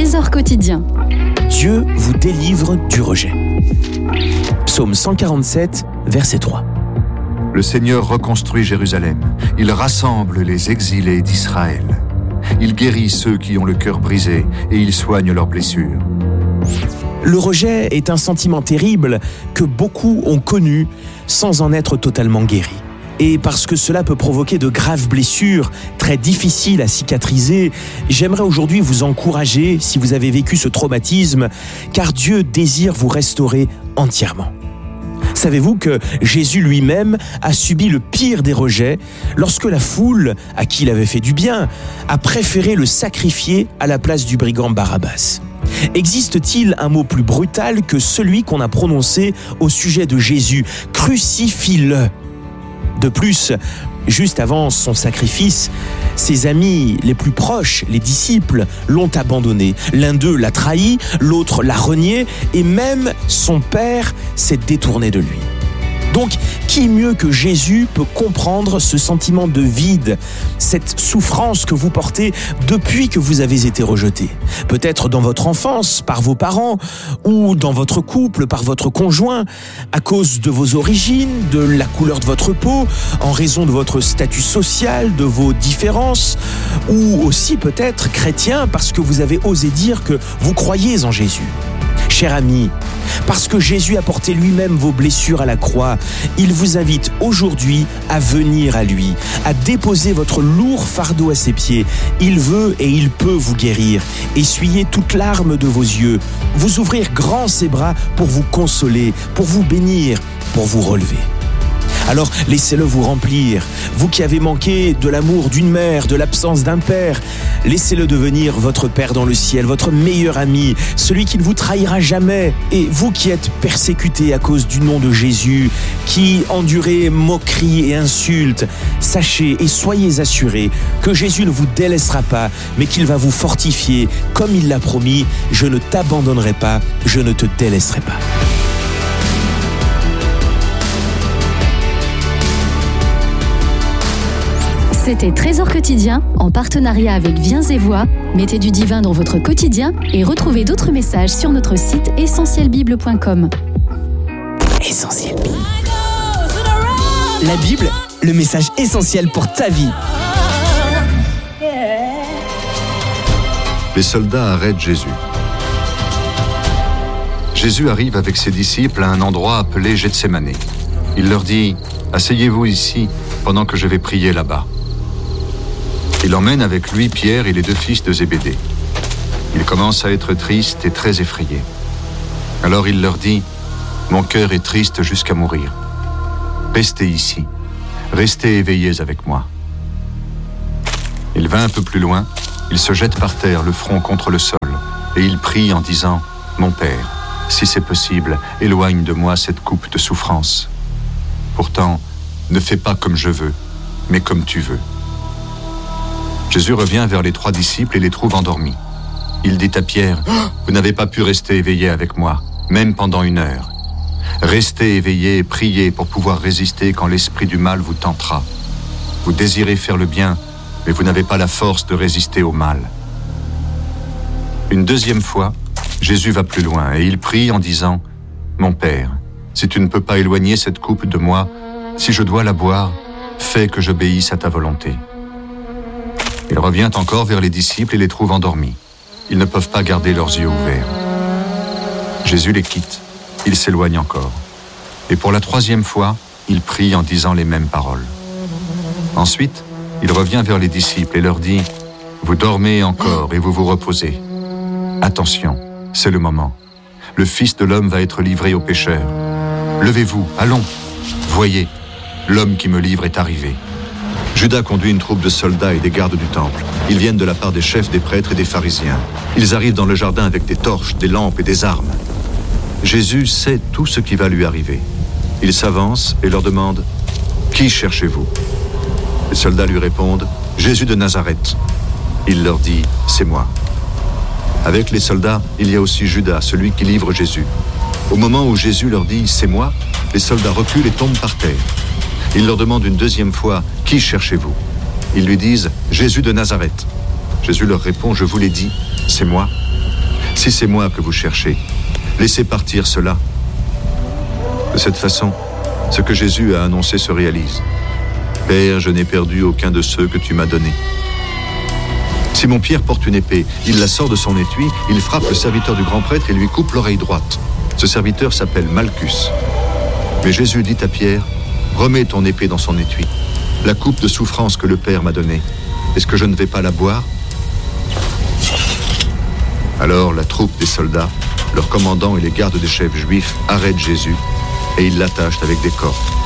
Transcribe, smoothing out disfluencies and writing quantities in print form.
trésor quotidien. Dieu vous délivre du rejet. Psaume 147, verset 3. Le Seigneur reconstruit Jérusalem. Il rassemble les exilés d'Israël. Il guérit ceux qui ont le cœur brisé et il soigne leurs blessures. Le rejet est un sentiment terrible que beaucoup ont connu sans en être totalement guéris. Et parce que cela peut provoquer de graves blessures très difficiles à cicatriser, j'aimerais aujourd'hui vous encourager si vous avez vécu ce traumatisme, car Dieu désire vous restaurer entièrement. Savez-vous que Jésus lui-même a subi le pire des rejets lorsque la foule, à qui il avait fait du bien, a préféré le sacrifier à la place du brigand Barabbas? Existe-t-il un mot plus brutal que celui qu'on a prononcé au sujet de Jésus? Crucifie-le! De plus, juste avant son sacrifice, ses amis les plus proches, les disciples, l'ont abandonné. L'un d'eux l'a trahi, l'autre l'a renié, et même son père s'est détourné de lui. Donc, qui mieux que Jésus peut comprendre ce sentiment de vide, cette souffrance que vous portez depuis que vous avez été rejeté? Peut-être dans votre enfance, par vos parents, ou dans votre couple, par votre conjoint, à cause de vos origines, de la couleur de votre peau, en raison de votre statut social, de vos différences, ou aussi peut-être chrétien parce que vous avez osé dire que vous croyez en Jésus. Cher ami, parce que Jésus a porté lui-même vos blessures à la croix, il vous invite aujourd'hui à venir à lui, à déposer votre lourd fardeau à ses pieds. Il veut et il peut vous guérir, essuyer toute larme de vos yeux, vous ouvrir grand ses bras pour vous consoler, pour vous bénir, pour vous relever. Alors laissez-le vous remplir, vous qui avez manqué de l'amour d'une mère, de l'absence d'un père, laissez-le devenir votre Père dans le ciel, votre meilleur ami, celui qui ne vous trahira jamais. Et vous qui êtes persécutés à cause du nom de Jésus, qui endurez moqueries et insultes, sachez et soyez assurés que Jésus ne vous délaissera pas, mais qu'il va vous fortifier, comme il l'a promis, je ne t'abandonnerai pas, je ne te délaisserai pas. C'était Trésor quotidien, en partenariat avec Viens et Voix. Mettez du divin dans votre quotidien et retrouvez d'autres messages sur notre site essentielbible.com. Essentiel Bible. La Bible, le message essentiel pour ta vie. Les soldats arrêtent Jésus. Jésus arrive avec ses disciples à un endroit appelé Gethsémané. Il leur dit « Asseyez-vous ici pendant que je vais prier là-bas ». Il emmène avec lui Pierre et les deux fils de Zébédée. Il commence à être triste et très effrayé. Alors il leur dit « Mon cœur est triste jusqu'à mourir. Restez ici, restez éveillés avec moi. » Il va un peu plus loin, il se jette par terre, le front contre le sol, et il prie en disant « Mon Père, si c'est possible, éloigne de moi cette coupe de souffrance. Pourtant, ne fais pas comme je veux, mais comme tu veux. » Jésus revient vers les 3 disciples et les trouve endormis. Il dit à Pierre, « Vous n'avez pas pu rester éveillé avec moi, même pendant 1 heure. Restez éveillé et priez pour pouvoir résister quand l'esprit du mal vous tentera. Vous désirez faire le bien, mais vous n'avez pas la force de résister au mal. » Une deuxième fois, Jésus va plus loin et il prie en disant, « Mon Père, si tu ne peux pas éloigner cette coupe de moi, si je dois la boire, fais que j'obéisse à ta volonté. » Il revient encore vers les disciples et les trouve endormis. Ils ne peuvent pas garder leurs yeux ouverts. Jésus les quitte. Il s'éloigne encore. Et pour la 3e fois, il prie en disant les mêmes paroles. Ensuite, il revient vers les disciples et leur dit « Vous dormez encore et vous vous reposez. Attention, c'est le moment. Le Fils de l'homme va être livré aux pécheurs. Levez-vous, allons. Voyez, l'homme qui me livre est arrivé. » Judas conduit une troupe de soldats et des gardes du temple. Ils viennent de la part des chefs des prêtres et des pharisiens. Ils arrivent dans le jardin avec des torches, des lampes et des armes. Jésus sait tout ce qui va lui arriver. Il s'avance et leur demande « Qui cherchez-vous » Les soldats lui répondent « Jésus de Nazareth ». Il leur dit « C'est moi ». Avec les soldats, il y a aussi Judas, celui qui livre Jésus. Au moment où Jésus leur dit « C'est moi », les soldats reculent et tombent par terre. Il leur demande une 2e fois « Qui cherchez-vous » Ils lui disent « Jésus de Nazareth ». Jésus leur répond « Je vous l'ai dit, c'est moi ». Si c'est moi que vous cherchez, laissez partir cela. De cette façon, ce que Jésus a annoncé se réalise. Père, je n'ai perdu aucun de ceux que tu m'as donnés. Simon-Pierre porte une épée. Il la sort de son étui, il frappe le serviteur du grand prêtre et lui coupe l'oreille droite. Ce serviteur s'appelle Malchus. Mais Jésus dit à Pierre, remets ton épée dans son étui. La coupe de souffrance que le Père m'a donnée, est-ce que je ne vais pas la boire? Alors la troupe des soldats, leurs commandants et les gardes des chefs juifs arrêtent Jésus et ils l'attachent avec des cordes.